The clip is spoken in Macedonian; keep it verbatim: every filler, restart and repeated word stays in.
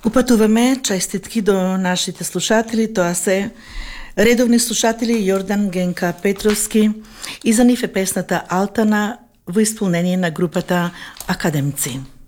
Упатуваме честитки до нашите слушатели, тоа се редовни слушатели Јордан Генка Петровски и за нив е песната Алтана во исполнение на групата Академци.